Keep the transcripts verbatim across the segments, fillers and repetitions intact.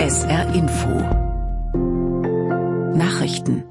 S R Info Nachrichten.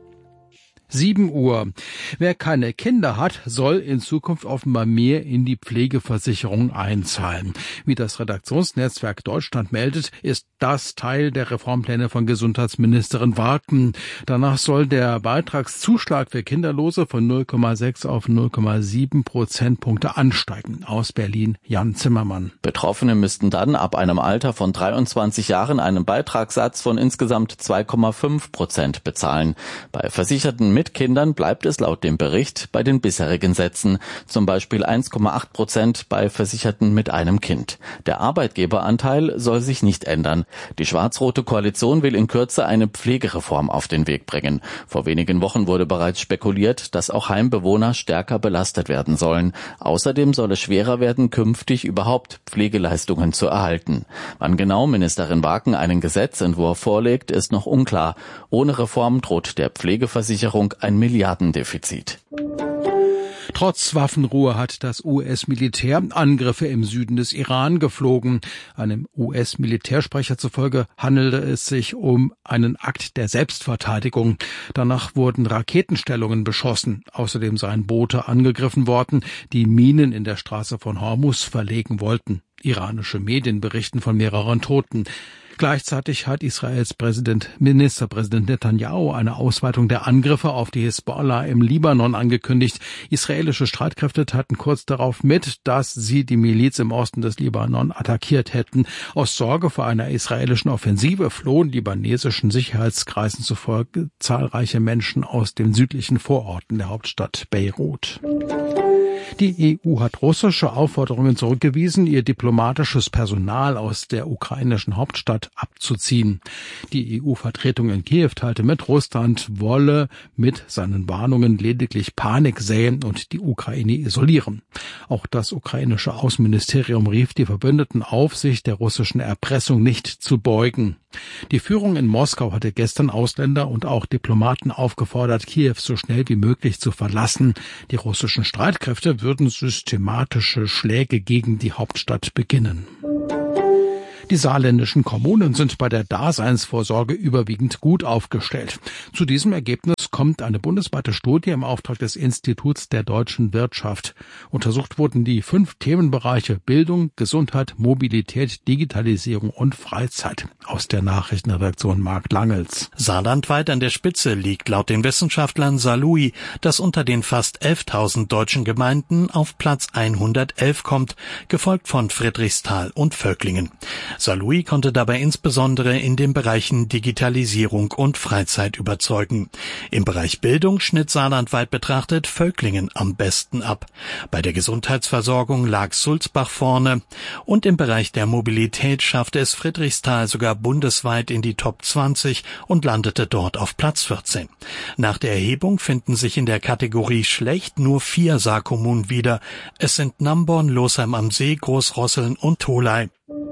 sieben Uhr. Wer keine Kinder hat, soll in Zukunft offenbar mehr in die Pflegeversicherung einzahlen. Wie das Redaktionsnetzwerk Deutschland meldet, ist das Teil der Reformpläne von Gesundheitsministerin Wagen. Danach soll der Beitragszuschlag für Kinderlose von null Komma sechs auf null Komma sieben Prozentpunkte ansteigen. Aus Berlin Jan Zimmermann. Betroffene müssten dann ab einem Alter von dreiundzwanzig Jahren einen Beitragssatz von insgesamt zwei Komma fünf Prozent bezahlen. Bei Versicherten mit Kindern bleibt es laut dem Bericht bei den bisherigen Sätzen, zum Beispiel eins Komma acht Prozent bei Versicherten mit einem Kind. Der Arbeitgeberanteil soll sich nicht ändern. Die schwarz-rote Koalition will in Kürze eine Pflegereform auf den Weg bringen. Vor wenigen Wochen wurde bereits spekuliert, dass auch Heimbewohner stärker belastet werden sollen. Außerdem soll es schwerer werden, künftig überhaupt Pflegeleistungen zu erhalten. Wann genau Ministerin Wagen einen Gesetzentwurf vorlegt, ist noch unklar. Ohne Reform droht der Pflegeversicherung ein Milliardendefizit. Trotz Waffenruhe hat das U S-Militär Angriffe im Süden des Iran geflogen. Einem U S-Militärsprecher zufolge handelte es sich um einen Akt der Selbstverteidigung. Danach wurden Raketenstellungen beschossen. Außerdem seien Boote angegriffen worden, die Minen in der Straße von Hormuz verlegen wollten. Iranische Medien berichten von mehreren Toten. Gleichzeitig hat Israels Präsident, Ministerpräsident Netanyahu eine Ausweitung der Angriffe auf die Hisbollah im Libanon angekündigt. Israelische Streitkräfte teilten kurz darauf mit, dass sie die Miliz im Osten des Libanon attackiert hätten. Aus Sorge vor einer israelischen Offensive flohen libanesischen Sicherheitskreisen zufolge zahlreiche Menschen aus den südlichen Vororten der Hauptstadt Beirut. Die E U hat russische Aufforderungen zurückgewiesen, ihr diplomatisches Personal aus der ukrainischen Hauptstadt abzuziehen. Die E U-Vertretung in Kiew teilte mit, Russland wolle mit seinen Warnungen lediglich Panik säen und die Ukraine isolieren. Auch das ukrainische Außenministerium rief die Verbündeten auf, sich der russischen Erpressung nicht zu beugen. Die Führung in Moskau hatte gestern Ausländer und auch Diplomaten aufgefordert, Kiew so schnell wie möglich zu verlassen. Die russischen Streitkräfte würden systematische Schläge gegen die Hauptstadt beginnen. Die saarländischen Kommunen sind bei der Daseinsvorsorge überwiegend gut aufgestellt. Zu diesem Ergebnis kommt eine bundesweite Studie im Auftrag des Instituts der deutschen Wirtschaft. Untersucht wurden die fünf Themenbereiche Bildung, Gesundheit, Mobilität, Digitalisierung und Freizeit. Aus der Nachrichtenredaktion Marc Langels. Saarlandweit an der Spitze liegt laut den Wissenschaftlern Saarlouis, das unter den fast elftausend deutschen Gemeinden auf Platz hundertelf kommt, gefolgt von Friedrichsthal und Völklingen. Saarlouis konnte dabei insbesondere in den Bereichen Digitalisierung und Freizeit überzeugen. Im Bereich Bildung schnitt saarlandweit betrachtet Völklingen am besten ab. Bei der Gesundheitsversorgung lag Sulzbach vorne und im Bereich der Mobilität schaffte es Friedrichsthal sogar bundesweit in die Top zwanzig und landete dort auf Platz vierzehn. Nach der Erhebung finden sich in der Kategorie schlecht nur vier Saarkommunen wieder. Es sind Namborn, Losheim am See, Großrosseln und Tholey.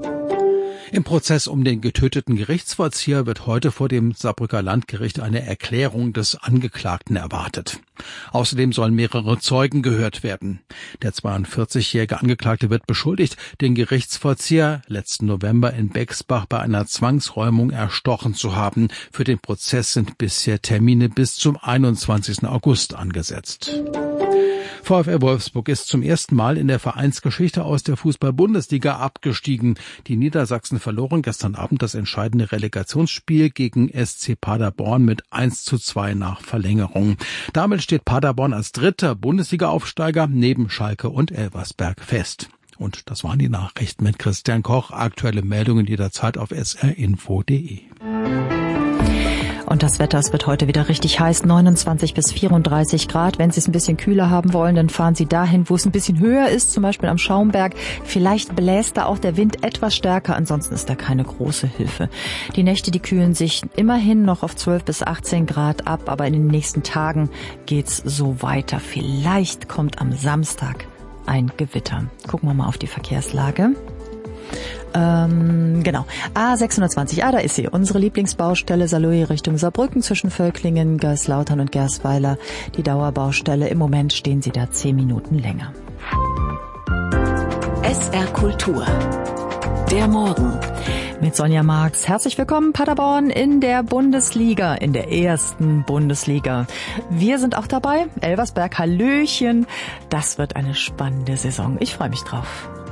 Im Prozess um den getöteten Gerichtsvollzieher wird heute vor dem Saarbrücker Landgericht eine Erklärung des Angeklagten erwartet. Außerdem sollen mehrere Zeugen gehört werden. Der zweiundvierzigjährige Angeklagte wird beschuldigt, den Gerichtsvollzieher letzten November in Bexbach bei einer Zwangsräumung erstochen zu haben. Für den Prozess sind bisher Termine bis zum einundzwanzigsten August angesetzt. VfL Wolfsburg ist zum ersten Mal in der Vereinsgeschichte aus der Fußball-Bundesliga abgestiegen. Die Niedersachsen verloren gestern Abend das entscheidende Relegationsspiel gegen S C Paderborn mit eins zu zwei nach Verlängerung. Damit steht Paderborn als dritter Bundesliga-Aufsteiger neben Schalke und Elversberg fest. Und das waren die Nachrichten mit Christian Koch. Aktuelle Meldungen jederzeit auf s r info punkt d e. Und das Wetter, es wird heute wieder richtig heiß, neunundzwanzig bis vierunddreißig Grad. Wenn Sie es ein bisschen kühler haben wollen, dann fahren Sie dahin, wo es ein bisschen höher ist, zum Beispiel am Schaumberg. Vielleicht bläst da auch der Wind etwas stärker, ansonsten ist da keine große Hilfe. Die Nächte, die kühlen sich immerhin noch auf zwölf bis achtzehn Grad ab, aber in den nächsten Tagen geht's so weiter. Vielleicht kommt am Samstag ein Gewitter. Gucken wir mal auf die Verkehrslage. Ähm, genau. A sechshundertzwanzig, ah, da ist sie. Unsere Lieblingsbaustelle Saarlouis Richtung Saarbrücken zwischen Völklingen, Gersslautern und Gersweiler. Die Dauerbaustelle. Im Moment stehen sie da zehn Minuten länger. S R Kultur. Der Morgen. Mit Sonja Marx. Herzlich willkommen, Paderborn, in der Bundesliga, in der ersten Bundesliga. Wir sind auch dabei. Elversberg, Hallöchen. Das wird eine spannende Saison. Ich freue mich drauf.